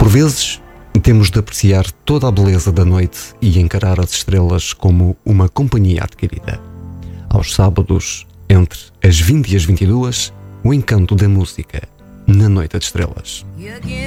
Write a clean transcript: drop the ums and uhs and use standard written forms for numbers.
Por vezes, temos de apreciar toda a beleza da noite e encarar as estrelas como uma companhia adquirida. Aos sábados, entre as 20 e as 22, o encanto da música na Noite de Estrelas.